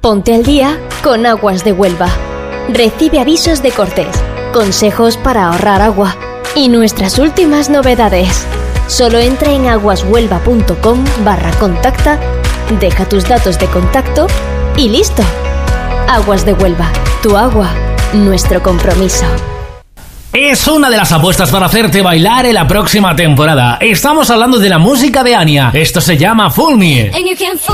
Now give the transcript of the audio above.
Ponte al día con Aguas de Huelva. Recibe avisos de cortes, consejos para ahorrar agua y nuestras últimas novedades. Solo entra en aguashuelva.com/contacta, deja tus datos de contacto y listo. Aguas de Huelva, tu agua, nuestro compromiso. Es una de las apuestas para hacerte bailar en la próxima temporada. Estamos hablando de la música de Anya. Esto se llama Fool Me.